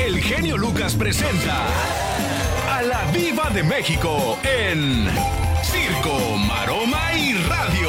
el genio Lucas presenta a la Diva de México en Circo, Maroma y Radio.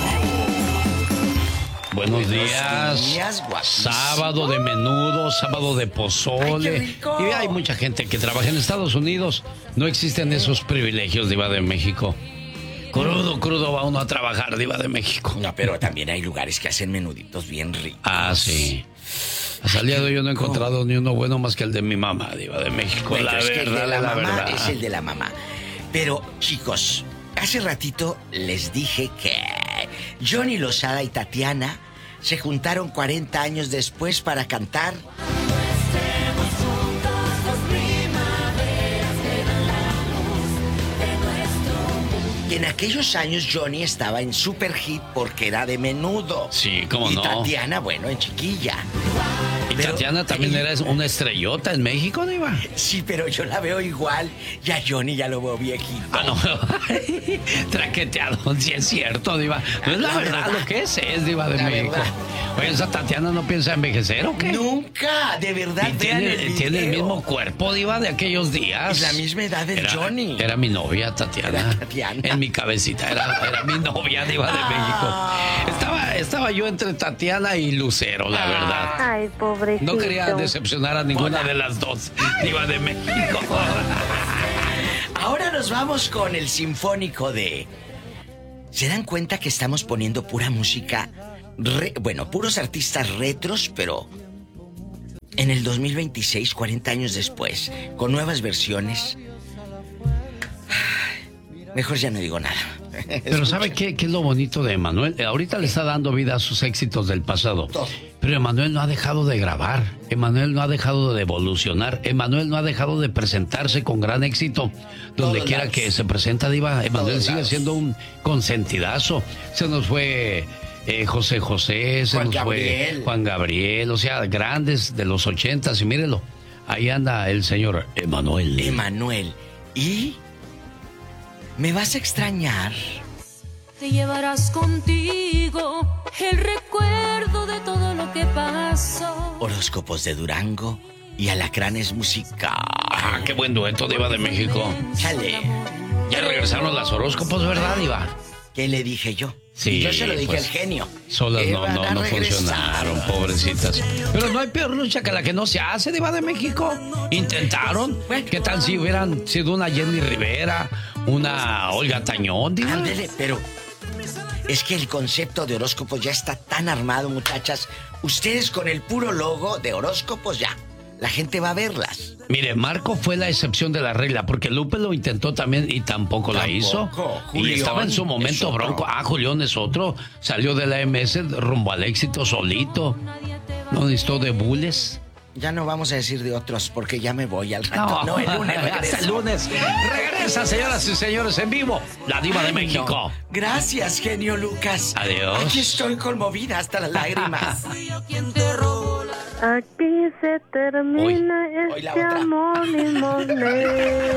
Buenos días, sábado de menudo, sábado de pozole. Ay, qué rico. Y hay mucha gente que trabaja en Estados Unidos. No existen esos privilegios, Diva de México. Crudo va uno a trabajar, Diva de México. No, pero también hay lugares que hacen menuditos bien ricos. Ah, sí. Hasta el día de hoy yo no he encontrado ni uno bueno más que el de mi mamá, Diva de México. Bueno, La es que verdad, el de la la mamá verdad. es el de la mamá. Pero, chicos, hace ratito les dije que Johnny Lozada y Tatiana se juntaron 40 años después para cantar. Y en aquellos años Johnny estaba en super hit porque era de menudo. Sí, cómo no. Y Tatiana, bueno, en chiquilla. Y Pero Tatiana también era una estrellota en México, Diva. Sí, pero yo la veo igual. Ya Johnny ya lo veo viejito. Ah, no. Traqueteado, sí es cierto, Diva. No es la verdad, lo que es Diva de México. Verdad. Oye, ¿esa Tatiana no piensa envejecer o qué? Nunca, de verdad. Y tiene el mismo cuerpo, Diva, de aquellos días. Es la misma edad del Johnny. Era mi novia, Tatiana. Era Tatiana. En mi cabecita era mi novia, Diva de México. Estaba yo entre Tatiana y Lucero, la verdad. Ay, pobrecito. No quería decepcionar a ninguna de las dos, Diva de México. Ahora nos vamos con el sinfónico de... ¿Se dan cuenta que estamos poniendo pura música? Bueno, puros artistas retros, pero... En el 2026, 40 años después, con nuevas versiones... Mejor ya no digo nada. Pero ¿sabe qué es lo bonito de Emanuel? Ahorita le está dando vida a sus éxitos del pasado. Pero Emanuel no ha dejado de grabar. Emanuel no ha dejado de evolucionar. Emanuel no ha dejado de presentarse con gran éxito. Donde quiera que se presenta, Diva, Emanuel sigue siendo un consentidazo. Se nos fue José José, se nos fue Juan Gabriel. O sea, grandes de los 80s. Y mírelo, ahí anda el señor Emanuel. Emanuel. Y... ¿me vas a extrañar? Te llevarás contigo el recuerdo de todo lo que pasó. Horóscopos de Durango y Alacranes Musical. Ah, qué buen dueto, Diva de México. Chale. Ya regresaron las horóscopos, ¿verdad, Diva? ¿Qué le dije yo? Sí, y yo se lo dije pues, al genio. Solas no funcionaron, pobrecitas. Pero no hay peor lucha que la que no se hace, Diva de México. Intentaron. ¿Qué tal si hubieran sido una Jenny Rivera, una Olga Tañón, Diva? Ándele, pero es que el concepto de horóscopos ya está tan armado, muchachas. Ustedes con el puro logo de horóscopos ya. La gente va a verlas. Mire, Marco fue la excepción de la regla, porque Lupe lo intentó también y tampoco la hizo. Julián y estaba en su momento bronco. Ah, Julián es otro. Salió de la MS rumbo al éxito solito. No necesitó de bules. Ya no vamos a decir de otros porque ya me voy al rato. No, el lunes regreso. Hasta el lunes. Regresa, señoras y señores, en vivo. La Diva de México. No. Gracias, genio Lucas. Adiós. Aquí estoy conmovida hasta las lágrimas. Aquí se termina Hoy la este otra. amor limonero.